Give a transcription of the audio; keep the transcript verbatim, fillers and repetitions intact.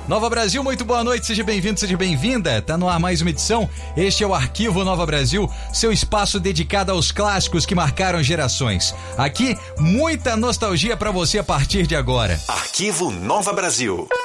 Nova Brasil, muito boa noite, seja bem-vindo, seja bem-vinda. Tá no ar mais uma edição. Este é o Arquivo Nova Brasil, seu espaço dedicado aos clássicos que marcaram gerações. Aqui, muita nostalgia pra você a partir de agora. Arquivo Nova Brasil.